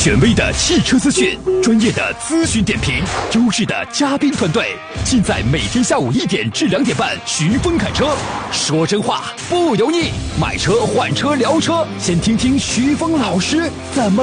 权威的汽车资讯，专业的咨询点评，优质的嘉宾团队，尽在每天下午1点至2点半，徐峰侃车，说真话不油腻，买车换车聊车，先听听徐峰老师怎么